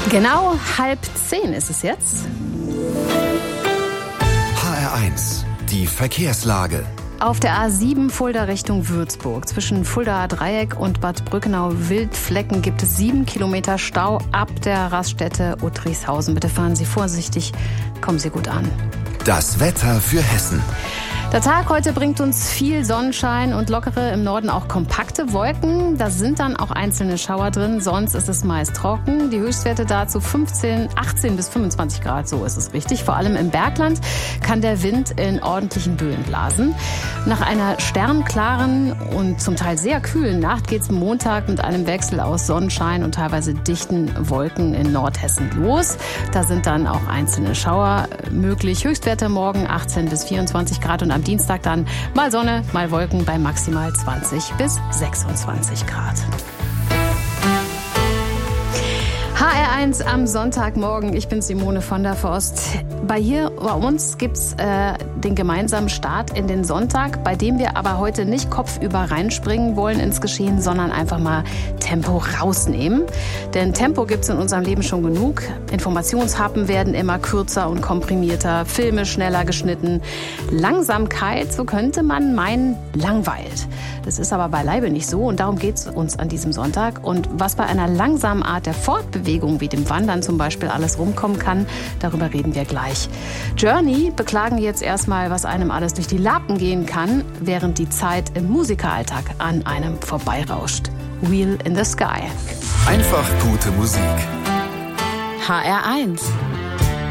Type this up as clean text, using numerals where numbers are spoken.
Genau 9:30 ist es jetzt. HR1, die Verkehrslage. Auf der A7 Fulda Richtung Würzburg. Zwischen Fuldaer Dreieck und Bad Brückenau-Wildflecken gibt es 7 Kilometer Stau ab der Raststätte Uttrichshausen. Bitte fahren Sie vorsichtig, kommen Sie gut an. Das Wetter für Hessen. Der Tag heute bringt uns viel Sonnenschein und lockere, im Norden auch kompakte Wolken. Da sind dann auch einzelne Schauer drin, sonst ist es meist trocken. Die Höchstwerte dazu 18 bis 25 Grad, so ist es richtig. Vor allem im Bergland kann der Wind in ordentlichen Böen blasen. Nach einer sternklaren und zum Teil sehr kühlen Nacht geht es Montag mit einem Wechsel aus Sonnenschein und teilweise dichten Wolken in Nordhessen los. Da sind dann auch einzelne Schauer möglich. Höchstwerte morgen 18 bis 24 Grad und am Dienstag dann mal Sonne, mal Wolken bei maximal 20 bis 26 Grad. HR1 am Sonntagmorgen. Ich bin Simone von der Forst. Bei uns gibt's den gemeinsamen Start in den Sonntag, bei dem wir aber heute nicht kopfüber reinspringen wollen ins Geschehen, sondern einfach mal Tempo rausnehmen. Denn Tempo gibt's in unserem Leben schon genug. Informationshappen werden immer kürzer und komprimierter, Filme schneller geschnitten. Langsamkeit, so könnte man meinen, langweilt. Das ist aber beileibe nicht so und darum geht's uns an diesem Sonntag. Und was bei einer langsamen Art der Fortbewegung, wie dem Wandern zum Beispiel, alles rumkommen kann, darüber reden wir gleich. Journey beklagen jetzt erstmal, was einem alles durch die Lappen gehen kann, während die Zeit im Musikeralltag an einem vorbeirauscht. Wheel in the Sky. Einfach gute Musik. HR1